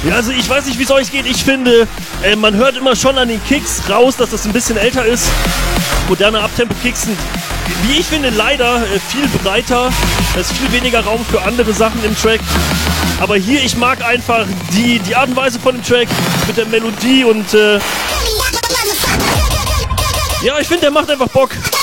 Ja, also ich weiß nicht, wie es euch geht. Ich finde, man hört immer schon an den Kicks raus, dass das ein bisschen älter ist. Moderne Abtempo-Kicks sind, wie ich finde, leider viel breiter. Es ist viel weniger Raum für andere Sachen im Track. Aber hier, ich mag einfach die Art und Weise von dem Track mit der Melodie und ja, ich finde, der macht einfach Bock.